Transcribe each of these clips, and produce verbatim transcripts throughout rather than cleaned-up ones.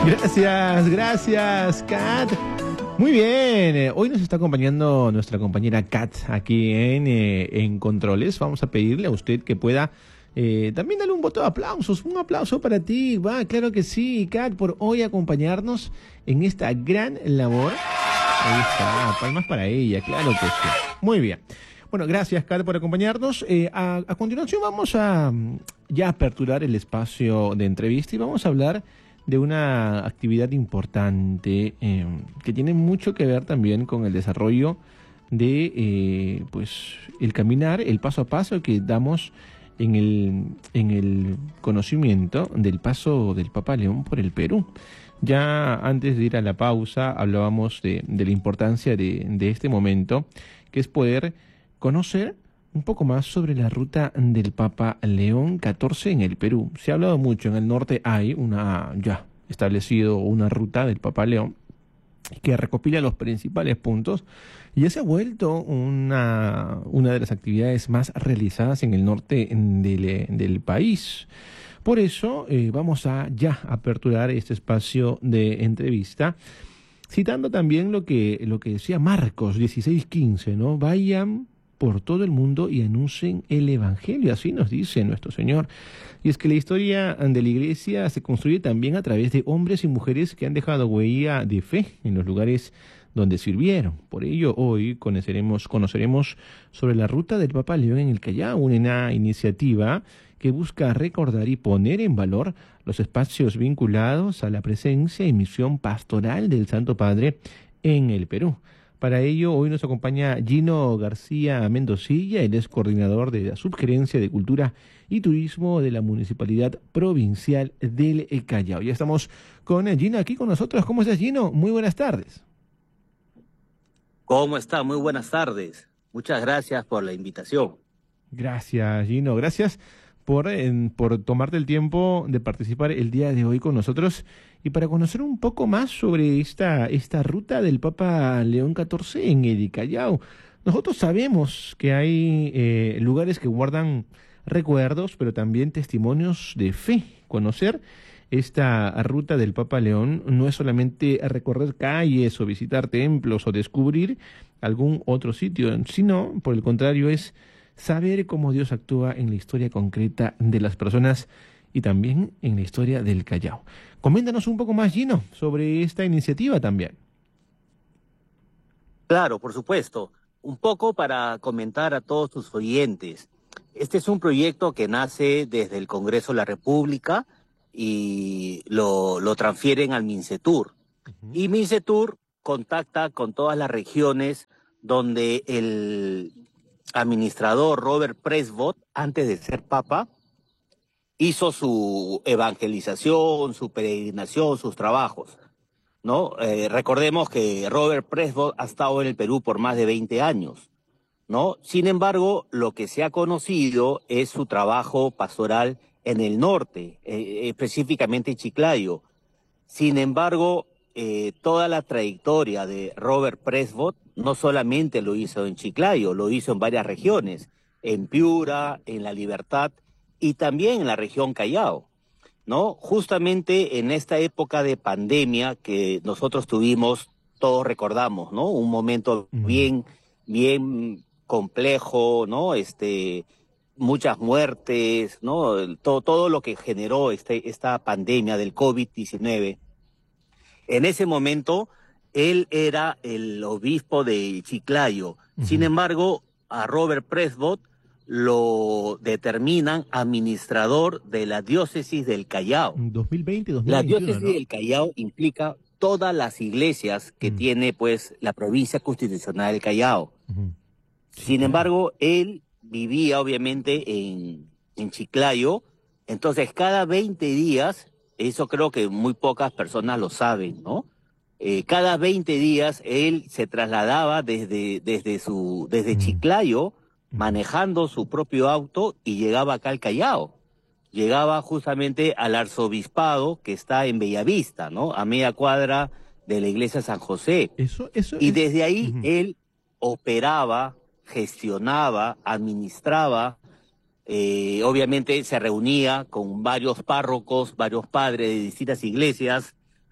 Gracias, gracias, Kat. Muy bien, eh, hoy nos está acompañando nuestra compañera Kat aquí en, eh, en Controles. Vamos a pedirle a usted que pueda eh, también darle un voto de aplausos. Un aplauso para ti, va, claro que sí, Kat, por hoy acompañarnos en esta gran labor. Ahí está, palmas para ella, claro que sí. Muy bien. Bueno, gracias, Kat, por acompañarnos. Eh, a, a continuación vamos a mm, ya aperturar el espacio de entrevista y vamos a hablar de una actividad importante eh, que tiene mucho que ver también con el desarrollo de eh, pues el caminar, el paso a paso que damos en el, en el conocimiento del paso del Papa León por el Perú. Ya antes de ir a la pausa hablábamos de, de la importancia de, de este momento, que es poder conocer un poco más sobre la ruta del Papa León catorce en el Perú. Se ha hablado mucho, en el norte hay una ya establecido una ruta del Papa León que recopila los principales puntos y ya se ha vuelto una, una de las actividades más realizadas en el norte del, del país. Por eso eh, vamos a ya aperturar este espacio de entrevista, citando también lo que, lo que decía Marcos dieciséis quince, ¿no? Vayan por todo el mundo y anuncien el Evangelio, así nos dice nuestro Señor. Y es que la historia de la Iglesia se construye también a través de hombres y mujeres que han dejado huella de fe en los lugares donde sirvieron. Por ello, hoy conoceremos, conoceremos sobre la ruta del Papa León en el Callao, una iniciativa que busca recordar y poner en valor los espacios vinculados a la presencia y misión pastoral del Santo Padre en el Perú. Para ello, hoy nos acompaña Gino García Mendocilla, él es coordinador de la Subgerencia de Cultura y Turismo de la Municipalidad Provincial del Callao. Ya estamos con Gino aquí con nosotros. ¿Cómo estás, Gino? Muy buenas tardes. ¿Cómo está? Muy buenas tardes. Muchas gracias por la invitación. Gracias, Gino. Gracias por, eh, por tomarte el tiempo de participar el día de hoy con nosotros y para conocer un poco más sobre esta, esta ruta del Papa León catorce en el Callao. Nosotros sabemos que hay eh, lugares que guardan recuerdos, pero también testimonios de fe. Conocer esta ruta del Papa León no es solamente recorrer calles o visitar templos o descubrir algún otro sitio, sino, por el contrario, es saber cómo Dios actúa en la historia concreta de las personas y también en la historia del Callao. Coméntanos un poco más, Gino, sobre esta iniciativa también. Claro, por supuesto. Un poco para comentar a todos tus oyentes. Este es un proyecto que nace desde el Congreso de la República y lo, lo transfieren al MINCETUR. Uh-huh. Y MINCETUR contacta con todas las regiones donde el administrador Robert Presbot, antes de ser papa, hizo su evangelización, su peregrinación, sus trabajos, ¿no? Eh, recordemos que Robert Presbot ha estado en el Perú por más de veinte años, ¿no? Sin embargo, lo que se ha conocido es su trabajo pastoral en el norte, eh, específicamente en Chiclayo. Sin embargo, eh, toda la trayectoria de Robert Presbot no solamente lo hizo en Chiclayo, lo hizo en varias regiones, en Piura, en La Libertad y también en la región Callao, ¿no? Justamente en esta época de pandemia que nosotros tuvimos, todos recordamos, ¿no? Un momento bien, bien complejo, ¿no? Este, muchas muertes, ¿no? Todo, todo lo que generó este, esta pandemia del COVID diecinueve. En ese momento, él era el obispo de Chiclayo. Uh-huh. Sin embargo, a Robert Presbot lo determinan administrador de la diócesis del Callao. dos mil veinte, dos mil veintiuno, la diócesis, ¿no?, del Callao implica todas las iglesias que uh-huh. tiene, pues, la provincia constitucional del Callao. Uh-huh. Sí, Sin claro. embargo, él vivía, obviamente, en, en Chiclayo. Entonces, cada veinte días, eso creo que muy pocas personas lo saben, ¿no? Eh, cada veinte días él se trasladaba desde, desde, su, desde uh-huh. Chiclayo, manejando su propio auto y llegaba acá al Callao. Llegaba justamente al arzobispado que está en Bellavista, ¿no? A media cuadra de la iglesia San José. Eso, eso y es... desde ahí uh-huh. él operaba, gestionaba, administraba, eh, obviamente se reunía con varios párrocos, varios padres de distintas iglesias,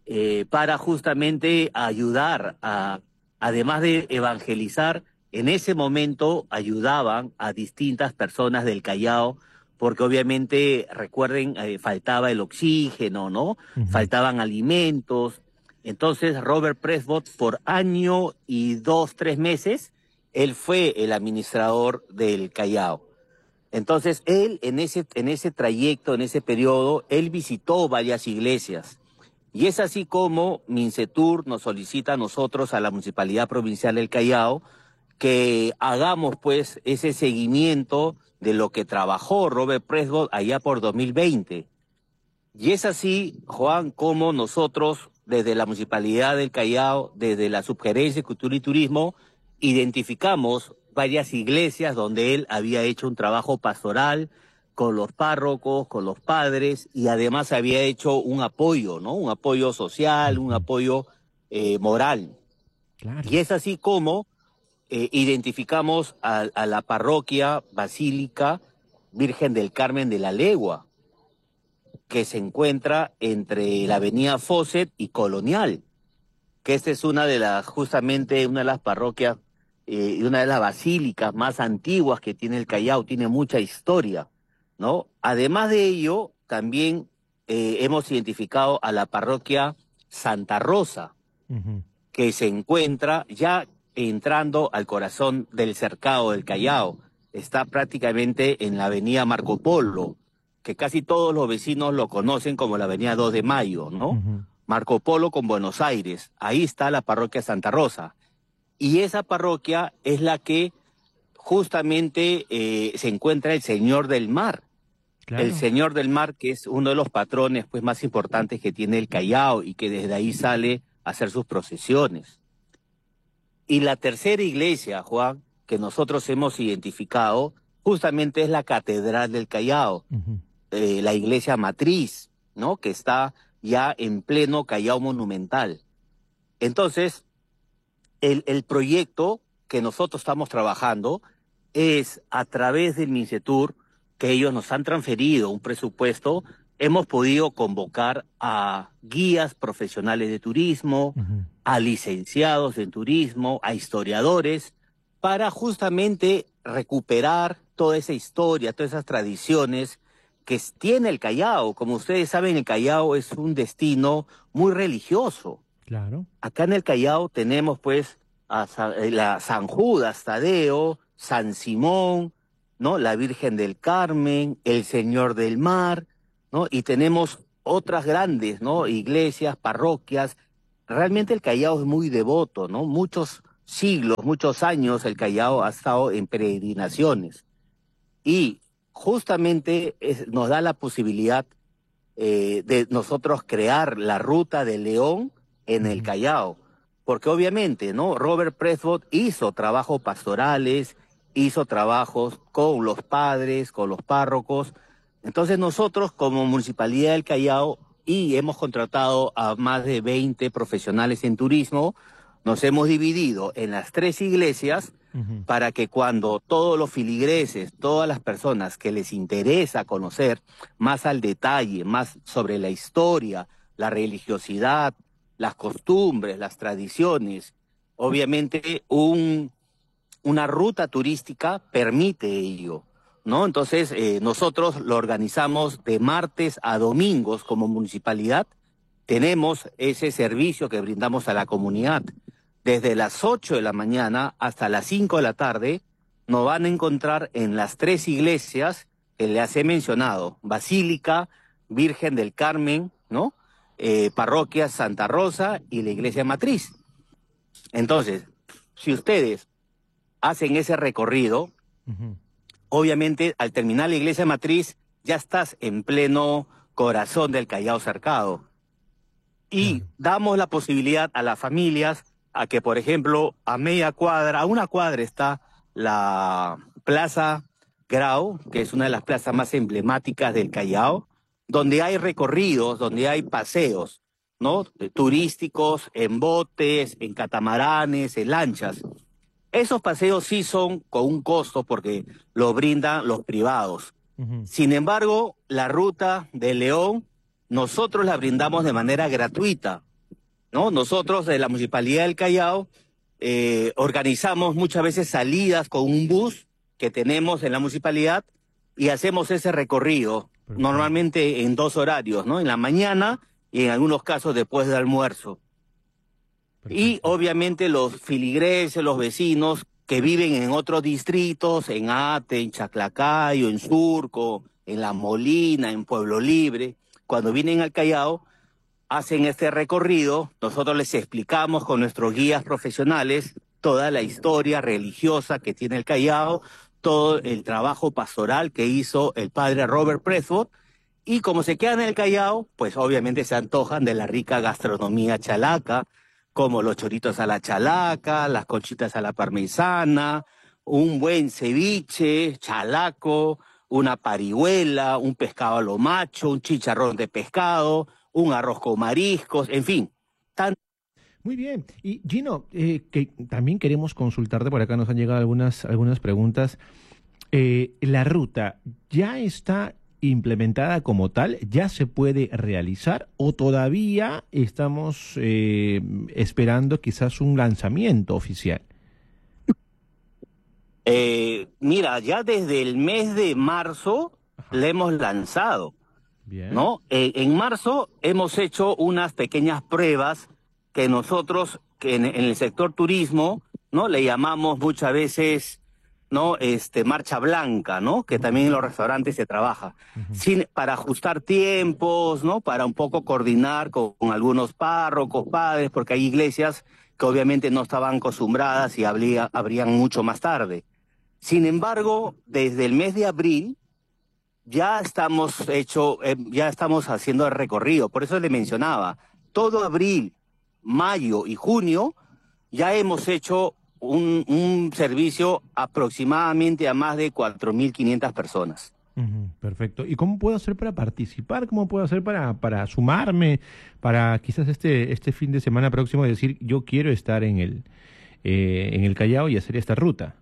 eh, para justamente ayudar a, además de evangelizar, en ese momento ayudaban a distintas personas del Callao, porque obviamente, recuerden, eh, faltaba el oxígeno, ¿no? Ujú. Faltaban alimentos. Entonces, Robert Prescott, por año y dos, tres meses, él fue el administrador del Callao. Entonces, él en ese, en ese trayecto, en ese periodo, él visitó varias iglesias. Y es así como Mincetur nos solicita a nosotros, a la Municipalidad Provincial del Callao, que hagamos pues ese seguimiento de lo que trabajó Robert Prescott allá por dos mil veinte. Y es así, Juan, como nosotros, desde la Municipalidad del Callao, desde la Subgerencia de Cultura y Turismo, identificamos varias iglesias donde él había hecho un trabajo pastoral con los párrocos, con los padres, y además había hecho un apoyo, ¿no? Un apoyo social, un Ujú. apoyo eh, moral. Y Claro. es así como eh, identificamos a, a la parroquia Basílica Virgen del Carmen de la Legua, que se encuentra entre la avenida Fawcett y Colonial, que esta es una de las, justamente una de las parroquias eh, y una de las basílicas más antiguas que tiene el Callao, tiene mucha historia, ¿no? Además de ello, también eh, hemos identificado a la parroquia Santa Rosa, Ujú. que se encuentra ya entrando al corazón del cercado del Callao. Está prácticamente en la avenida Marco Polo, que casi todos los vecinos lo conocen como la avenida dos de Mayo, ¿no? Ujú. Marco Polo con Buenos Aires. Ahí está la parroquia Santa Rosa. Y esa parroquia es la que justamente eh, se encuentra el Señor del Mar. El Claro. Señor del Mar, que es uno de los patrones pues, más importantes que tiene el Callao y que desde ahí sale a hacer sus procesiones. Y la tercera iglesia, Juan, que nosotros hemos identificado, justamente es la Catedral del Callao, Ujú. eh, la iglesia matriz, ¿no? Que está ya en pleno Callao monumental. Entonces, el, el proyecto que nosotros estamos trabajando es a través del Mincetur, que ellos nos han transferido un presupuesto, hemos podido convocar a guías profesionales de turismo, Ujú. a licenciados en turismo, a historiadores, para justamente recuperar toda esa historia, todas esas tradiciones que tiene el Callao. Como ustedes saben, el Callao es un destino muy religioso. Claro. Acá en el Callao tenemos pues a Sa- eh, la San Judas Tadeo, San Simón, ¿no? La Virgen del Carmen, el Señor del Mar, ¿no? Y tenemos otras grandes, ¿no? Iglesias, parroquias. Realmente el Callao es muy devoto, ¿no? Muchos siglos, muchos años el Callao ha estado en peregrinaciones. Y justamente es- nos da la posibilidad eh, de nosotros crear la ruta de León en el Ujú. Callao. Porque obviamente, ¿no? Robert Prescott hizo trabajos pastorales, hizo trabajos con los padres, con los párrocos. Entonces nosotros como Municipalidad del Callao y hemos contratado a más de veinte profesionales en turismo, nos hemos dividido en las tres iglesias Ujú. para que cuando todos los filigreses, todas las personas que les interesa conocer más al detalle, más sobre la historia, la religiosidad, las costumbres, las tradiciones, obviamente un, una ruta turística permite ello, ¿no? Entonces, eh, nosotros lo organizamos de martes a domingos como municipalidad. Tenemos ese servicio que brindamos a la comunidad. Desde las ocho de la mañana hasta las cinco de la tarde, nos van a encontrar en las tres iglesias que les he mencionado: Basílica, Virgen del Carmen, ¿no? Eh, parroquia Santa Rosa y la iglesia matriz. Entonces, si ustedes hacen ese recorrido, Ujú. obviamente al terminar la iglesia matriz ya estás en pleno corazón del Callao cercado. Y Claro. damos la posibilidad a las familias a que, por ejemplo, a media cuadra, a una cuadra está la Plaza Grau, que es una de las plazas más emblemáticas del Callao, donde hay recorridos, donde hay paseos, ¿no? Turísticos, en botes, en catamaranes, en lanchas. Esos paseos sí son con un costo porque lo brindan los privados. Ujú. Sin embargo, la ruta de León, nosotros la brindamos de manera gratuita. ¿no? Nosotros de la Municipalidad del Callao eh, organizamos muchas veces salidas con un bus que tenemos en la municipalidad y hacemos ese recorrido, Perfecto. Normalmente en dos horarios, ¿no? En la mañana y en algunos casos después del almuerzo. Perfecto. Y obviamente los filigreses, los vecinos que viven en otros distritos, en Ate, en Chaclacayo, en Surco, en La Molina, en Pueblo Libre, cuando vienen al Callao, hacen este recorrido, nosotros les explicamos con nuestros guías profesionales toda la historia religiosa que tiene el Callao, todo el trabajo pastoral que hizo el padre Robert Presford, y como se quedan en el Callao, pues obviamente se antojan de la rica gastronomía chalaca, como los choritos a la chalaca, las conchitas a la parmesana, un buen ceviche, chalaco, una parihuela, un pescado a lo macho, un chicharrón de pescado, un arroz con mariscos, en fin. Tan... Muy bien. Y Gino, eh, que también queremos consultarte, por acá nos han llegado algunas, algunas preguntas. Eh, ¿La ruta ya está implementada como tal? ¿Ya se puede realizar o todavía estamos eh, esperando quizás un lanzamiento oficial? Eh, mira, ya desde el mes de marzo Ajá. la hemos lanzado, Bien. ¿no? Eh, en marzo hemos hecho unas pequeñas pruebas que nosotros, que en, en el sector turismo, ¿no? Le llamamos muchas veces, ¿no? Este, marcha blanca, ¿no? Que también en los restaurantes se trabaja. Uh-huh. Sin, para ajustar tiempos, ¿no? Para un poco coordinar con, con algunos párrocos, padres, porque hay iglesias que obviamente no estaban acostumbradas y habría, habrían mucho más tarde. Sin embargo, desde el mes de abril ya estamos hecho, eh, ya estamos haciendo el recorrido. Por eso le mencionaba, todo abril, mayo y junio ya hemos hecho un, un servicio aproximadamente a más de cuatro mil quinientas personas. Uh-huh, perfecto. ¿Y cómo puedo hacer para participar? ¿Cómo puedo hacer para, para sumarme? Para quizás este, este fin de semana próximo decir, yo quiero estar en el, eh, en el Callao y hacer esta ruta.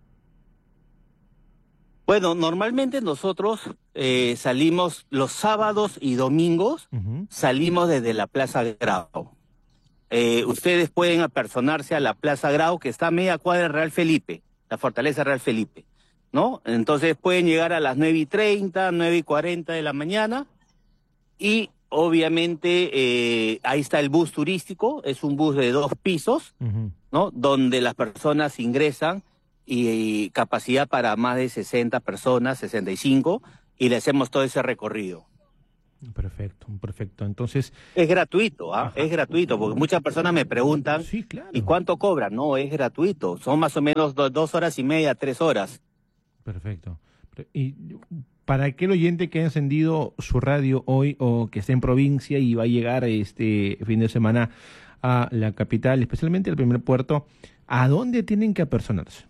Bueno, normalmente nosotros eh, salimos los sábados y domingos, Uh-huh. salimos desde la Plaza Grau. Eh, ustedes pueden apersonarse a la Plaza Grau, que está a media cuadra de Real Felipe, la Fortaleza Real Felipe, ¿no? Entonces pueden llegar a las nueve y treinta, nueve y cuarenta de la mañana y obviamente eh, ahí está el bus turístico, es un bus de dos pisos, Uh-huh. ¿no? Donde las personas ingresan y, y capacidad para más de sesenta personas, sesenta y cinco, y le hacemos todo ese recorrido. Perfecto, perfecto. Entonces, es gratuito, ¿ah? Ajá. Es gratuito, porque muchas personas me preguntan, sí, claro. ¿y cuánto cobran? No, es gratuito, son más o menos do, dos horas y media, tres horas. Perfecto. Y para aquel oyente que ha encendido su radio hoy o que esté en provincia y va a llegar este fin de semana a la capital, especialmente el primer puerto, ¿a dónde tienen que apersonarse?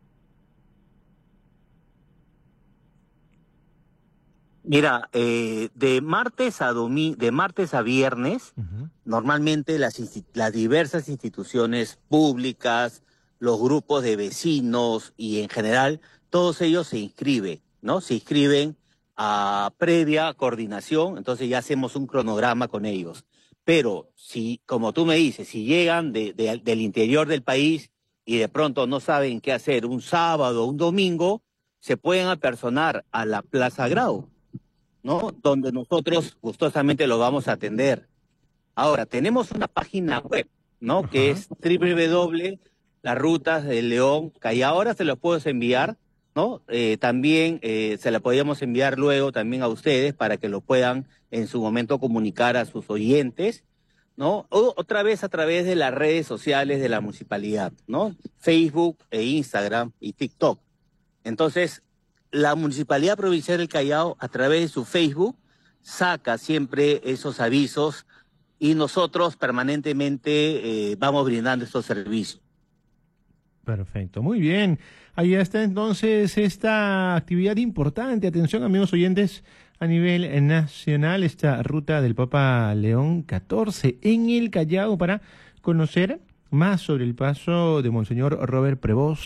Mira, eh, de martes a domi de martes a viernes, Uh-huh. normalmente las, las diversas instituciones públicas, los grupos de vecinos y en general, todos ellos se inscriben, ¿no? Se inscriben a previa coordinación, entonces ya hacemos un cronograma con ellos. Pero si, como tú me dices, si llegan de, de, del interior del país y de pronto no saben qué hacer un sábado o un domingo, se pueden apersonar a la Plaza Grau, ¿no? Donde nosotros gustosamente lo vamos a atender. Ahora, tenemos una página web, ¿no? Ajá. Que es doble u doble u doble u punto las rutas del León, que ahora se los puedo enviar, ¿no? Eh, también eh, se la podríamos enviar luego también a ustedes para que lo puedan en su momento comunicar a sus oyentes, ¿no? O otra vez a través de las redes sociales de la municipalidad, ¿no? Facebook e Instagram y TikTok. Entonces, la Municipalidad Provincial del Callao, a través de su Facebook, saca siempre esos avisos y nosotros permanentemente eh, vamos brindando estos servicios. Perfecto, muy bien. Ahí está entonces esta actividad importante. Atención, amigos oyentes, a nivel nacional, esta ruta del Papa León catorce en el Callao para conocer más sobre el paso de Monseñor Robert Prevost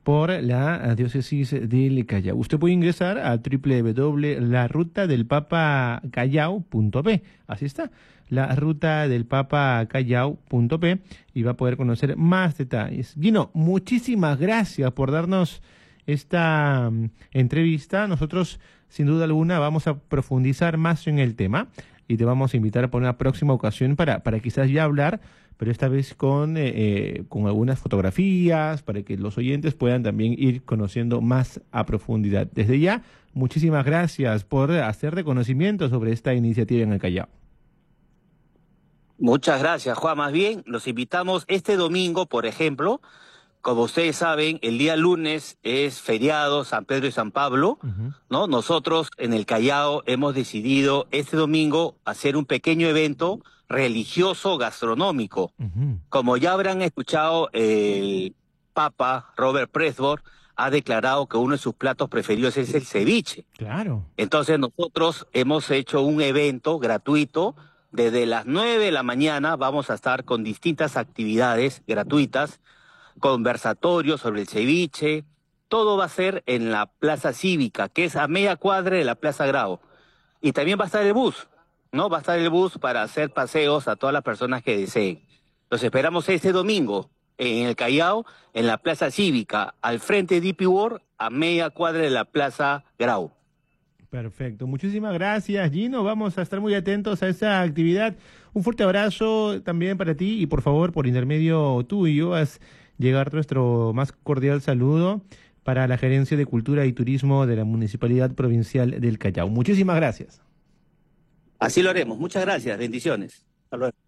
por la diócesis del Callao. Usted puede ingresar a doble u doble u doble u punto la ruta del papa callao punto pe. Así está, la ruta del papa callao punto pe, y va a poder conocer más detalles. Gino, muchísimas gracias por darnos esta um, entrevista. Nosotros, sin duda alguna, vamos a profundizar más en el tema y te vamos a invitar por una próxima ocasión para, para quizás ya hablar, pero esta vez con, eh, eh, con algunas fotografías, para que los oyentes puedan también ir conociendo más a profundidad. Desde ya, muchísimas gracias por hacer reconocimiento sobre esta iniciativa en el Callao. Muchas gracias, Juan. Más bien, los invitamos este domingo, por ejemplo. Como ustedes saben, el día lunes es feriado San Pedro y San Pablo, uh-huh. ¿no? Nosotros en el Callao hemos decidido este domingo hacer un pequeño evento religioso gastronómico. Uh-huh. Como ya habrán escuchado, el Papa Robert Presbor ha declarado que uno de sus platos preferidos es el ceviche. Claro. Entonces nosotros hemos hecho un evento gratuito. Desde las nueve de la mañana vamos a estar con distintas actividades gratuitas, conversatorios sobre el ceviche. Todo va a ser en la Plaza Cívica, que es a media cuadra de la Plaza Grau. Y también va a estar el bus, ¿no? Va a estar el bus para hacer paseos a todas las personas que deseen. Los esperamos este domingo en el Callao, en la Plaza Cívica, al frente de D P World, a media cuadra de la Plaza Grau. Perfecto, muchísimas gracias, Gino. Vamos a estar muy atentos a esa actividad. Un fuerte abrazo también para ti y por favor, por intermedio tuyo, haz llegar nuestro más cordial saludo para la Gerencia de Cultura y Turismo de la Municipalidad Provincial del Callao. Muchísimas gracias. Así lo haremos. Muchas gracias. Bendiciones. Hasta luego.